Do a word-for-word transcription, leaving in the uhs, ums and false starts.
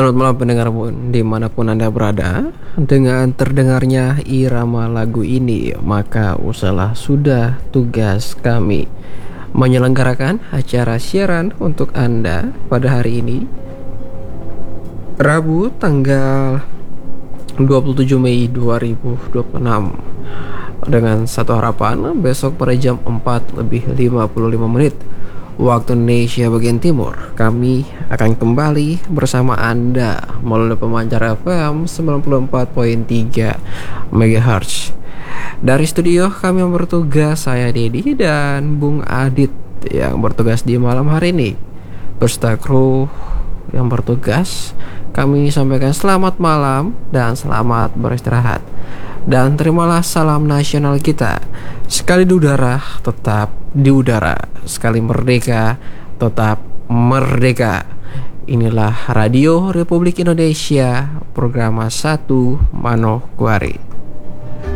Selamat malam pendengar dimanapun Anda berada. Dengan terdengarnya irama lagu ini, maka usahlah sudah tugas kami menyelenggarakan acara siaran untuk Anda pada hari ini, Rabu tanggal dua puluh tujuh Mei dua ribu dua puluh enam, dengan satu harapan besok pada jam empat lebih lima puluh lima menit waktu Indonesia bagian timur, kami akan kembali bersama Anda melalui pemancar F M sembilan puluh empat koma tiga megahertz. Dari studio kami yang bertugas, saya Dedi dan Bung Adit yang bertugas di malam hari ini. Beserta kru yang bertugas, kami sampaikan selamat malam dan selamat beristirahat. Dan terimalah salam nasional kita. Sekali di udara, tetap di udara. Sekali merdeka, tetap merdeka. Inilah Radio Republik Indonesia, program satu Manokwari.